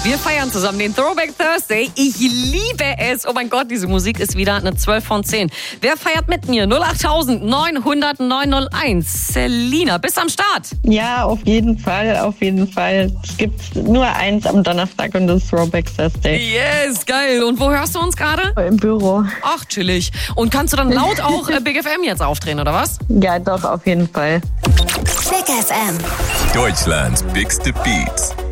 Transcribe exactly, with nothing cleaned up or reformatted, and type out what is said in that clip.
Wir feiern zusammen den Throwback Thursday. Ich liebe es. Oh mein Gott, diese Musik ist wieder eine zwölf von zehn. Wer feiert mit mir? null acht neun hundert neun null eins. Selina, bist am Start? Ja, auf jeden Fall, auf jeden Fall. Es gibt nur eins am Donnerstag und das ist Throwback Thursday. Yes, geil. Und wo hörst du uns gerade? Im Büro. Ach, chillig. Und kannst du dann laut auch äh, Big F M jetzt aufdrehen, oder was? Ja, doch, auf jeden Fall. Big F M. Deutschlands bigste Beats.